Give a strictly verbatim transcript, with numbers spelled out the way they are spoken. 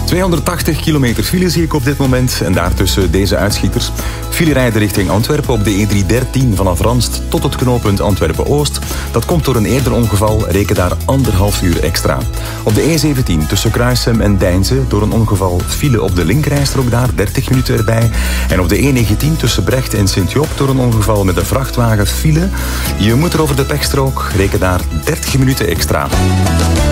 tweehonderdtachtig kilometer file zie ik op dit moment. En daartussen deze uitschieters. File rijden richting Antwerpen op de E driehonderddertien vanaf Ranst tot het knooppunt Antwerpen-Oost. Dat komt door een eerder ongeval. Reken daar anderhalf uur extra. Op de E zeventien tussen Kruissem en Deinze door een ongeval file op de linkerrijstrook daar, dertig minuten erbij. En op de E negentien tussen Brecht en Sint-Job door een ongeval met een vrachtwagen file. Je moet er over de pechstrook. Reken daar dertig minuten extra.